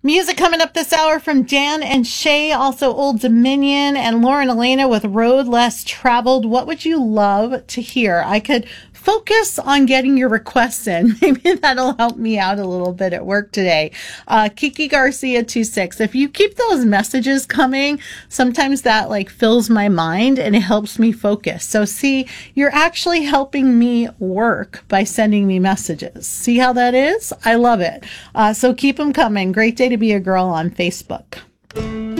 Music coming up this hour from Dan and Shay, also Old Dominion, and Lauren Elena with Road Less Traveled. What would you love to hear? I could focus on getting your requests in. Maybe that'll help me out a little bit at work today. Kiki Garcia 26. If you keep those messages coming, sometimes that fills my mind and it helps me focus. So see, you're actually helping me work by sending me messages. See how that is? I love it. So keep them coming. Great day to be a girl on Facebook.